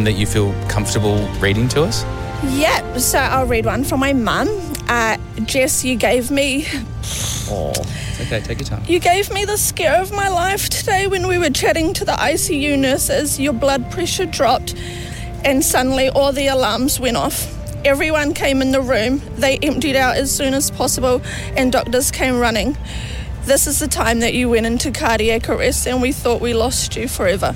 that you feel comfortable reading to us? Yeah, so I'll read one from my mum. Jess, you gave me... Oh, okay, take your time. You gave me the scare of my life today when we were chatting to the ICU nurses. Your blood pressure dropped and suddenly all the alarms went off. Everyone came in the room. They emptied out as soon as possible and doctors came running. This is the time that you went into cardiac arrest and we thought we lost you forever.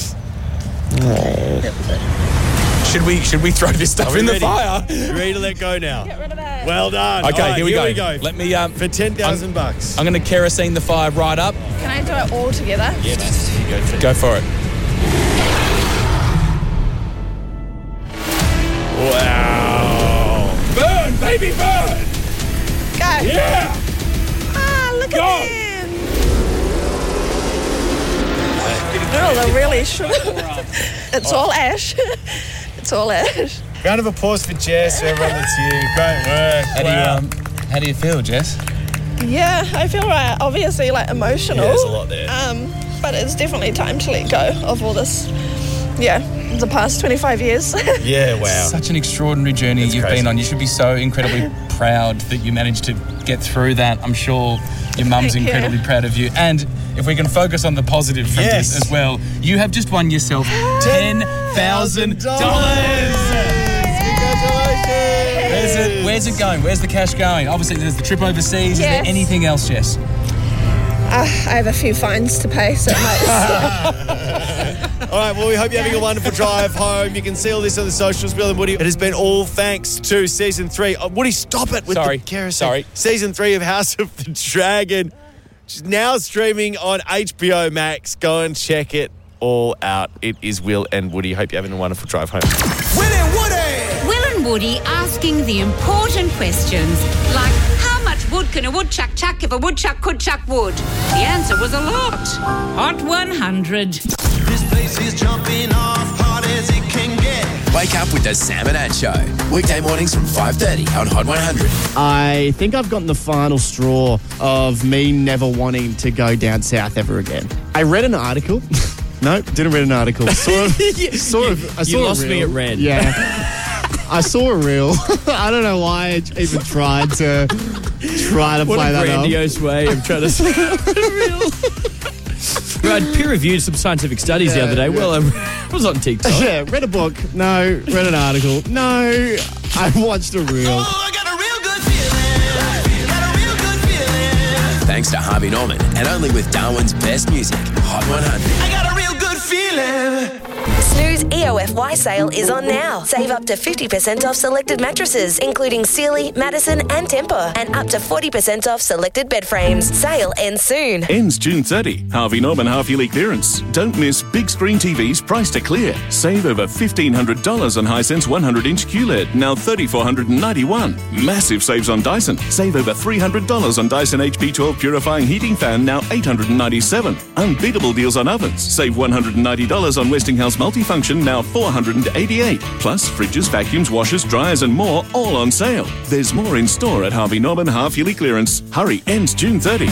Should we throw this stuff in the fire? You're ready to let go now. Get rid of that. Well done. Okay, All right, here we go. Let me for $10,000. I'm going to kerosene the fire right up. Can I do it all together? Yeah, man. Go for it. Wow. Burn, baby, burn! Go. Yeah! Look Go. at them. Oh, they're really short. It's all ash. It's all ash. Round of applause for Jess, everyone that's here. Great work. How do you feel, Jess? Yeah, I feel obviously emotional. Yeah, there's a lot there. But it's definitely time to let go of all this. Yeah, the past 25 years. Yeah, wow. Such an extraordinary journey you've crazy. been on. You should be so incredibly proud that you managed to get through that. I'm sure your mum's Thank you. incredibly proud of you. And if we can focus on the positive from Yes. this as well, you have just won yourself $10,000. Congratulations. Where's it going? Where's the cash going? Obviously, there's the trip overseas. Is there Yes. anything else, Jess? I have a few fines to pay, so it All right, well, we hope you're having a wonderful drive home. You can see all this on the socials, Bill and Woody. It has been all thanks to Season 3. Woody, stop it with Sorry. the kerosene. Sorry. Season 3 of House of the Dragon, which is now streaming on HBO Max. Go and check it all out. It is Will and Woody. Hope you're having a wonderful drive home. Will and Woody asking the important questions, like how much wood can a woodchuck chuck if a woodchuck could chuck wood? The answer was a lot. Hot 100. This place is jumping off hard as it can get. Wake up with the Sam and Ad Show. Weekday mornings from 5:30 on Hot 100. I think I've gotten the final straw of me never wanting to go down south ever again. I read an article. No, didn't read an article. I saw You a lost reel. me at red. Yeah. I saw a reel. I don't know why I even tried to play that What a up. grandiose way of trying to say real. I peer-reviewed some scientific studies the other day. Yeah. Well, I was on TikTok. Yeah, read a book. No. Read an article. No. I watched a reel. Oh, I got a real good feeling. Got a real good feeling. Thanks to Harvey Norman and only with Darwin's best music, Hot 100. I got a real good feeling. Snooze EOFY sale is on now. Save up to 50% off selected mattresses, including Sealy, Madison and Tempur, and up to 40% off selected bed frames. Sale ends soon. Ends June 30. Harvey Norman half-yearly clearance. Don't miss big screen TVs priced to clear. Save over $1,500 on Hisense 100-inch QLED, now $3,491. Massive saves on Dyson. Save over $300 on Dyson HP12 purifying heating fan, now $897. Unbeatable deals on ovens. Save $190 on Westinghouse multifunction, now $488. Plus fridges, vacuums, washers, dryers and more, all on sale. There's more in store at Harvey Norman half-yearly clearance. Hurry, ends June 30.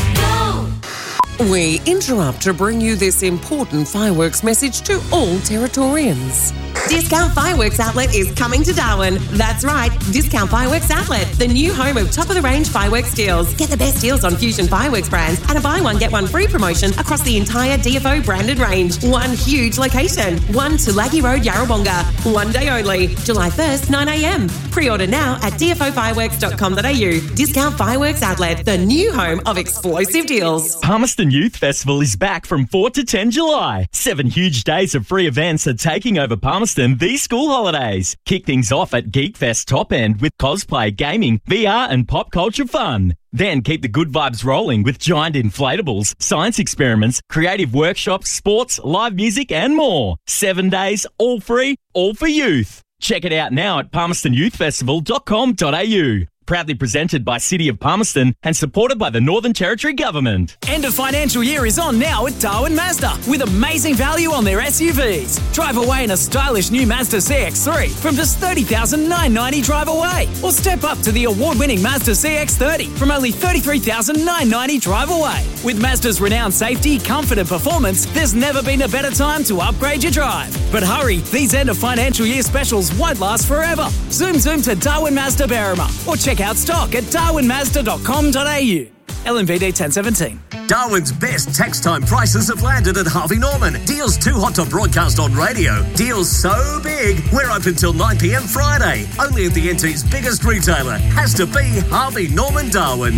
We interrupt to bring you this important fireworks message to all Territorians. Discount Fireworks Outlet is coming to Darwin. That's right, Discount Fireworks Outlet, the new home of top-of-the-range fireworks deals. Get the best deals on Fusion Fireworks brands and a buy one, get one free promotion across the entire DFO branded range. One huge location. 1 Tulagi Road, Yarrawonga. One day only. July 1st, 9am. Pre-order now at dfofireworks.com.au. Discount Fireworks Outlet, the new home of explosive deals. Palmerston Youth Festival is back from 4 to 10 July. 7 huge days of free events are taking over Palmerston these school holidays. Kick things off at Geekfest Top End with cosplay, gaming, VR and pop culture fun. Then keep the good vibes rolling with giant inflatables, science experiments, creative workshops, sports, live music and more. 7 days, all free, all for youth. Check it out now at palmerstonyouthfestival.com.au. Proudly presented by City of Palmerston and supported by the Northern Territory Government. End of financial year is on now at Darwin Mazda with amazing value on their SUVs. Drive away in a stylish new Mazda CX-3 from just $30,990 drive away. Or step up to the award-winning Mazda CX-30 from only $33,990 drive away. With Mazda's renowned safety, comfort and performance, there's never been a better time to upgrade your drive. But hurry, these end of financial year specials won't last forever. Zoom to Darwin Mazda Berrima or check out stock at darwinmazda.com.au. LMVD 1017. Darwin's best tax time prices have landed at Harvey Norman. Deals too hot to broadcast on radio. Deals so big, we're open till 9 p.m. Friday. Only at the NT's biggest retailer. Has to be Harvey Norman Darwin.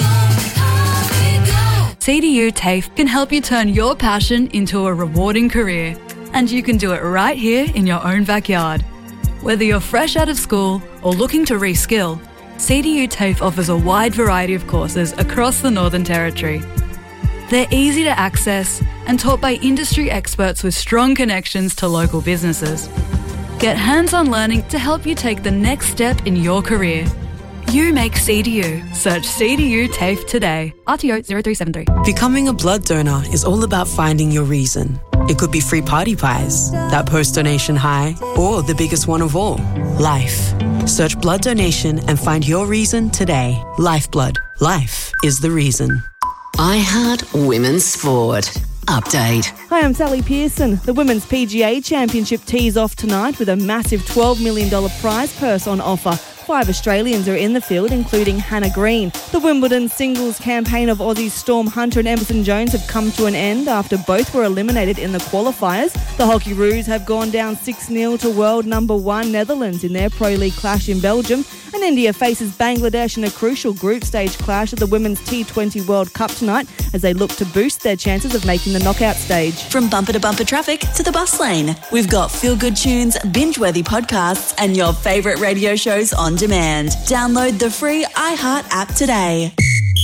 CDU TAFE can help you turn your passion into a rewarding career. And you can do it right here in your own backyard. Whether you're fresh out of school or looking to reskill, CDU TAFE offers a wide variety of courses across the Northern Territory. They're easy to access and taught by industry experts with strong connections to local businesses. Get hands-on learning to help you take the next step in your career. You make CDU. Search CDU TAFE today. RTO 0373. Becoming a blood donor is all about finding your reason. It could be free party pies, that post-donation high, or the biggest one of all, life. Search blood donation and find your reason today. Lifeblood. Life is the reason. iHeart Women's Sport. Update. Hi, I'm Sally Pearson. The Women's PGA Championship tees off tonight with a massive $12 million prize purse on offer. 5 Australians are in the field, including Hannah Green. The Wimbledon singles campaign of Aussies Storm Hunter and Emerson Jones have come to an end after both were eliminated in the qualifiers. The Hockey Roos have gone down 6-0 to world number 1 Netherlands in their Pro League clash in Belgium. And India faces Bangladesh in a crucial group stage clash at the Women's T20 World Cup tonight as they look to boost their chances of making the knockout stage. From bumper to bumper traffic to the bus lane, we've got feel-good tunes, binge-worthy podcasts and your favourite radio shows on demand. Download the free iHeart app today.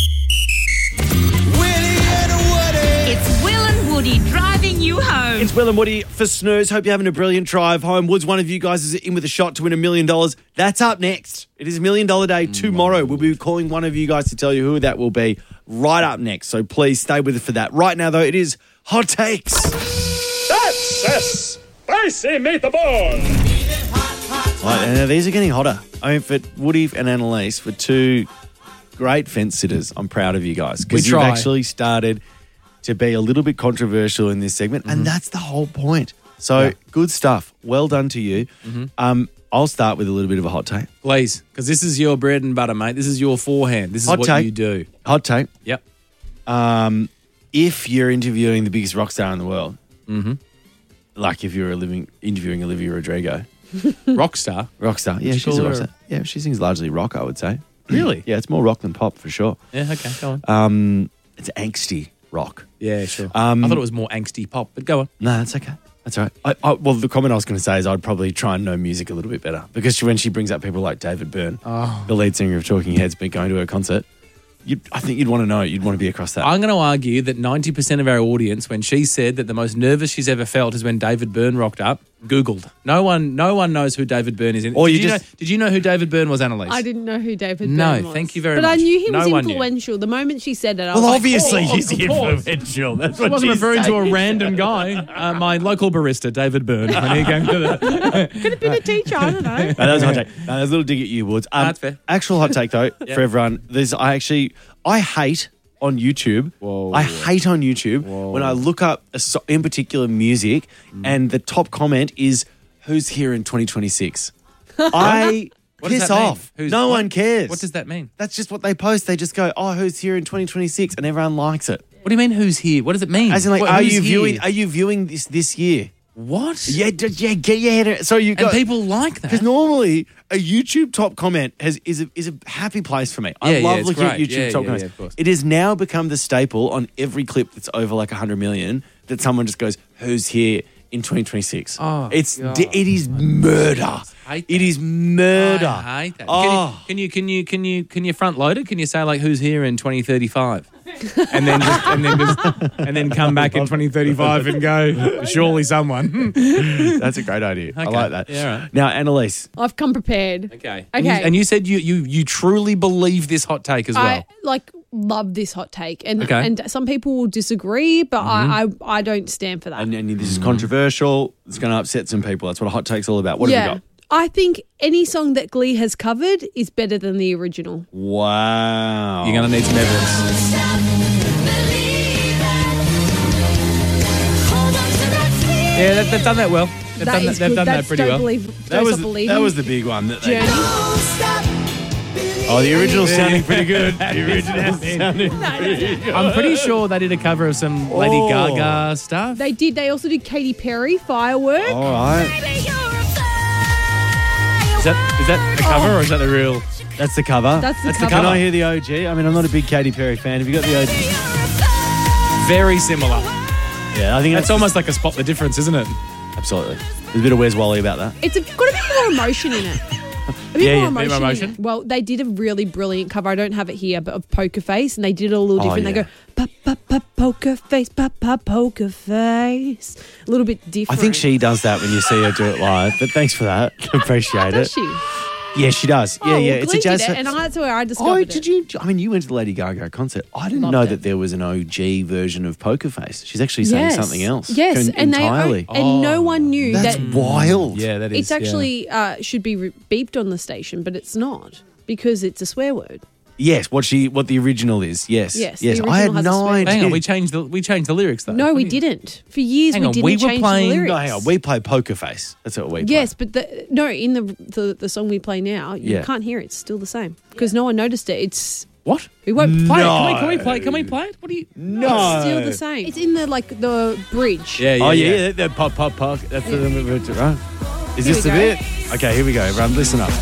It's Will and Woody driving you home. It's Will and Woody for Snooze. Hope you're having a brilliant drive home. Woods, one of you guys is in with a shot to win $1 million. That's up next. It is $1 million day tomorrow. We'll be calling one of you guys to tell you who that will be right up next. So please stay with us for that. Right now, though, it is Hot Takes. That's a spicy meatball. Right, and these are getting hotter. I mean, for Woody and Annalise, for two great fence sitters, I'm proud of you guys. Because you've actually started to be a little bit controversial in this segment, and that's the whole point. So, good stuff. Well done to you. I'll start with a little bit of a hot take. Please, because this is your bread and butter, mate. This is your forehand. This is Hot what take. you do. Hot take. Yep. If you're interviewing the biggest rock star in the world, like if you're interviewing Olivia Rodrigo. Rockstar? Rockstar. Yeah, she's a rock star. Yeah, she sings largely rock, I would say. Really? Yeah, it's more rock than pop for sure. Yeah, okay, go on. It's angsty rock. Yeah, sure. I thought it was more angsty pop, but go on. No, that's okay. That's all right. Well, the comment I was going to say is I'd probably try and know music a little bit better because when she brings up people like David Byrne, the lead singer of Talking Heads, been going to her concert, I think you'd want to know. You'd want to be across that. I'm going to argue that 90% of our audience, when she said that the most nervous she's ever felt is when David Byrne rocked up, Googled. No one knows who David Byrne is. Did you know who David Byrne was, Annalise? I didn't know who David Byrne was. No, thank you very much. But I knew he was No one influential. The moment she said it, I Well, was obviously like, he's influential. That's what I wasn't she's referring to a saying. random guy. My local barista, David Byrne. When he came to the could have been a teacher, I don't know. No, that was a hot take. No, that was a little dig at you, Woods. That's fair. Actual hot take, though, Yeah. for everyone. I hate on YouTube. I hate on YouTube when I look up in particular music and the top comment is, who's here in 2026? I What does piss that mean? off. No one cares. What does that mean? That's just what they post. They just go, oh, who's here in 2026? And everyone likes it. What do you mean, who's here? What does it mean? As in, like, What- are who's you here? viewing this year? What? Yeah, get your head. So you got people like that because normally a YouTube top comment is a happy place for me. I Yeah, love it's looking at great. YouTube Yeah, top yeah, comments. yeah, of course. It has now become the staple on every clip that's over like 100 million that someone just goes, "Who's here in 2026?" Oh, it God. is murder. It is murder. I hate that. Oh. Can you front load it? Can you say like who's here in 2035? and then come back in 2035 and go, surely someone. That's a great idea. I like that. Yeah, right. Now, Annalise. I've come prepared. Okay. Okay. And you said you truly believe this hot take as well. I love this hot take, and Okay. and some people will disagree, but I don't stand for that. And this is controversial. It's going to upset some people. That's what a hot take's all about. What have we got? I think any song that Glee has covered is better than the original. Wow. You're going to need some evidence. Yeah, they've done that well. They've done that pretty well. That was the big one. That Journey. Oh, the original's sounding pretty good. The original's sounding pretty good. I'm pretty sure they did a cover of some Lady Gaga stuff. They did. They also did Katy Perry, Firework. All right. Is that a cover or is that the real? That's the cover. That's the Can cover. I hear the OG? I mean, I'm not a big Katy Perry fan. Have you got the OG? Very similar. Yeah, I think That's almost like a spot the difference, isn't it? Absolutely. There's a bit of Where's Wally about that. It's got a bit more emotion in it. A bit more bit more emotion. emotion. Well, they did a really brilliant cover. I don't have it here, but of Poker Face, and they did it a little different. They go pa poker face, pa poker face. A little bit I different. think she does that when you see her do it live, but thanks for that. Appreciate Does it. she? Yeah, she does. Oh, Yeah. well, It's a Glee jazz. did it, and that's where I discovered Oh, it. did you? I mean, you went to the Lady Gaga concert. I didn't know that there was an OG version of Poker Face. She's actually saying something else. Yes, and entirely. and no one knew That's that. wild. Yeah, that is. It's actually should be beeped on the station, but it's not because it's a swear word. Yes, what the original is. Yes. Yes, the Yes. I had original has a no swear word. idea. Hang on, we changed the lyrics though. No, we didn't. For years, Hang we on, didn't we were change playing- the lyrics. No, hang on. We play Poker Face. That's what we play. Yes, but in the song we play now, you Yeah. can't hear it. It's still the same because no one noticed it. It's What? we won't play No. it. Can we play? Can we play it? What do you? No. It's still the same. It's in the bridge. Yeah. Oh, yeah. The pop. That's the right? Is Here this we the go. bit? Okay, here we go. Everyone, listen up.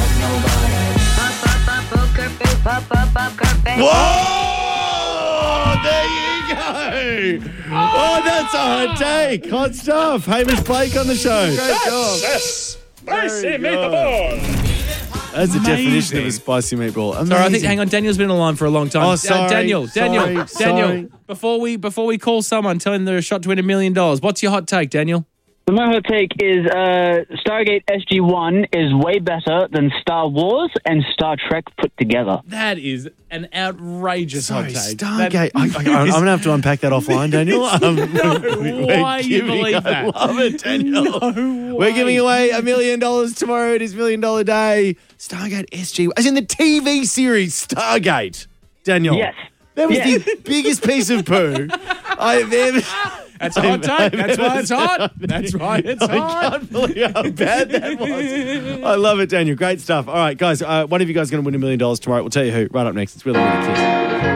Whoa! There you go. Oh, that's a hot take. Hot stuff. Hamish Blake on the show. Great job. Yes! Spicy Very good. meatball! That's the definition of a spicy meatball. Amazing. Sorry, I think. Hang on, Daniel's been on the line for a long time. Oh, sorry, Daniel. sorry. Before we call someone, tell them they're a shot to win $1 million. What's your hot take, Daniel? So my hot take is Stargate SG-1 is way better than Star Wars and Star Trek put together. That is an outrageous hot take. Stargate. I'm going to have to unpack that offline, Daniel. Why you believe that? I love it, Daniel. We're giving away $1 million tomorrow. It is $1 Million Day. Stargate SG, as in the TV series Stargate. Daniel. Yes. That was Yes. the biggest piece of poo I've ever. That's a hot take. That's why it's hot. That's why it's I hot. can't believe how bad that was. I love it, Daniel. Great stuff. All right, guys, one of you guys is going to win $1 million tomorrow. We'll tell you who. Right up next. It's Will and Woody Kiss.